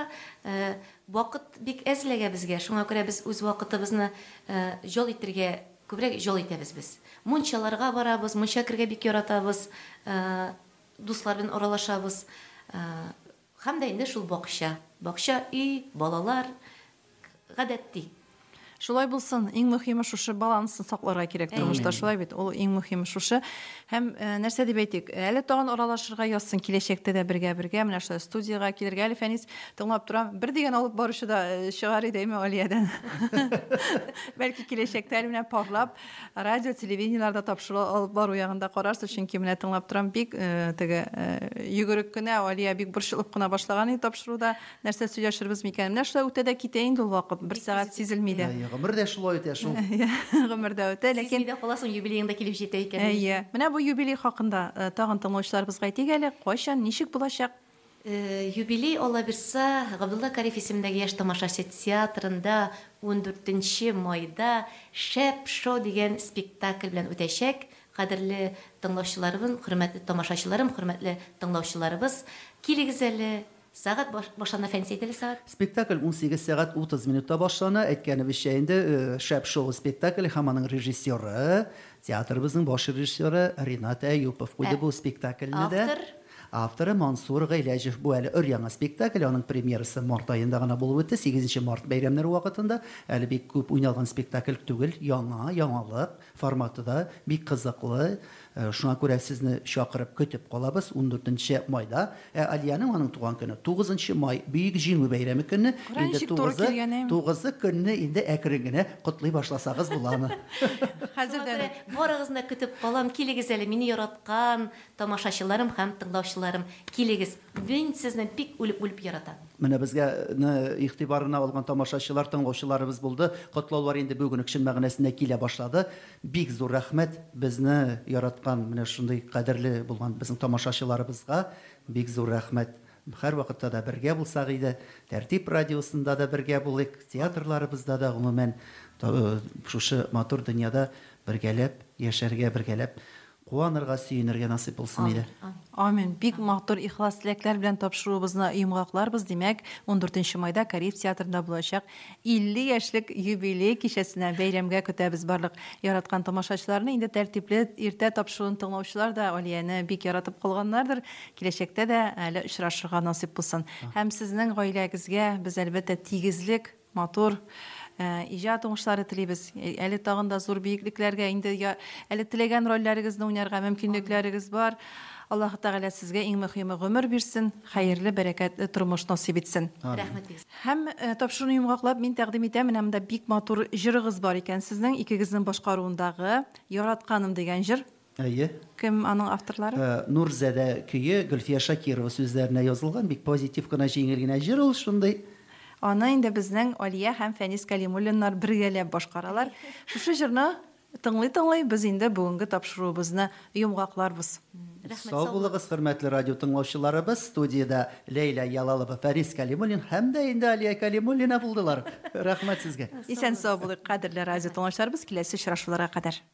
Шуңа вакыт бик әзләгә безгә. Шуңа күрә без үз вакытыбызны жол итәргә күбрәк жол итәбез без. Мунчаларга барабыз, мунча кергә бик яратабыз. Дуслар белән аралашабыз. Һәм дә инде шул бакча. Бакча үй, балалар гадәтти. Шулай булсын, иң мөһиме шушы балансын сакларга кирәк тормышта, шулай бит. Ул иң мөһиме шушы. Һәм нәрсә дип әйтик? Әле тагын аралашырга язсын, киләчәктә дә бергә, менә шулай студияга килергә, әле Фәнис тыңлап торам. Бер дигән алып баручы да чыгар иде әйме Алиядән. Бәлки киләчәктә әле менә парлап радио, телевидениеларда тапшыру алып бару ягында карарсыз, чөнки менә тыңлап торам, бик теге йөгерек кенә Алия бик борчылып кына башлаган иде тапшыруда. Нәрсә сөйләшербез микән? Менә шулай үтә дә китә инде ул вакыт. 1 сәгать сизелми дә. Гомердә шулай үтә шул. Гомердә үтә, ләкин Сизмидә каласың юбилееңда килеп җитә икән. Менә бу юбилей хакында тагын тыңлаучыларыбызга әйтик әле, кайчан, ничек булачак? Юбилей ала бирсә, Габдулла Кариф исемендәге яшь тамашачы театрында 14 майда Шәп шоу дигән спектакль белән үтәчәк. Кадерле тыңлаучыларыбыз, хөрмәтле тамашачыларым, хөрмәтле тыңлаучыларыбыз, килегез әле. Сәгать башлана Фәнис әйтеле сәгать. Спектакль 18 сәгать 30 минутта башлана. Әйткәнебезчә инде Шәп шоу спектакль һәм аның режиссеры, театрыбызның баш режиссеры Ринат Әюпов куйды бу спектакльне дә. Авторы Мансур Гыйләҗев. Бу әле өр-яңа спектакль, аның премьерасы март айында гына булып үтте, 8 март бәйрәмнәре вакытында. Әле бик күп уйналган спектакль түгел, яңалык форматында, бик кызыклы. Шуңа күрә сезне чакырып көтеп калабыз 14 майда. Алияның аның туган көне 9 май бөек җиңү бәйрәме көне. Инде 9 көнне инде әкрен генә котлый башласагыз буламы? Хәзердән барыгызны көтеп калам. Килегез әле, мине яраткан тамашачыларым һәм тыңлаучыларым. Килегез. Мин сезне бик үлеп яратам. Менә безгә игътибарына алган тамашачылар, тыңлаучыларыбыз булды. Котлаулар инде бүген чын мәгънәсендә килә башлады. Бик зур рәхмәт безне яраткан менә шундый кадерле булган безнең тамашачыларыбызга. Бик зур рәхмәт. Һәр вакытта да бергә булсак иде, Тәртип радиосында да бергә булыйк, театрларыбызда да гомумән шушы матур дөньяда бергәләп яшәргә, бергәләп куанырга, сөенергә насыйп булсын иде. Амин. Бик матур ихлас теләкләр белән тапшырубызны йомгакларбыз. Димәк, 14 майда Кариф театрында булачак 50 яшьлек юбилей кичәсенә бәйрәмгә көтәбез барлык яраткан тамашачыларны. Инде тәртипле иртә тапшыруын тыңлаучылар да Алияны бик яратып калганнардыр. Киләчәктә дә әле очрашырга насыйп булсын. Һәм сезнең гаиләгезгә без әлбәттә тигезлек, матур иҗат уңышлары телибез. Әле тагын да зур биеклекләргә инде әле теләгән рольләрегезне уйнарга мөмкинлекләрегез бар. Аллаһ Тәгалә сезгә иң мөһиме гомер бирсен, хәерле, бәрәкәтле тормыш насыйп итсен. Рәхмәт. Һәм тапшыруны йомгаклап мин тәкъдим итәм. Менә монда бик матур җырыгыз бар икән сезнең икегезнең башкаруындагы Яратканым дигән җыр. Әйе. Кем аның авторлары? Нурзәдә көе Гөлфия Шакирова сүзләренә язылган, бик позитив кына җиңел генә җыр ул шундый. Аны инде безнең Алия һәм Фәнис Калимуллиннар бергәләп башкаралар. Шушы җырны тыңлый без инде бүгенге тапшыруыбызны йомгакларбыз. Сау булыгыз, хөрмәтле радио тыңлаучыларыбыз. Студияда Лейла Ялалова, Фәрис Калимуллин һәм дә инде Алия Калимуллина булдылар. Рәхмәт сезгә. Исән сау булыгыз, кадерле радио тыңлаучыларыбыз. Киләсе очрашуларга кадәр.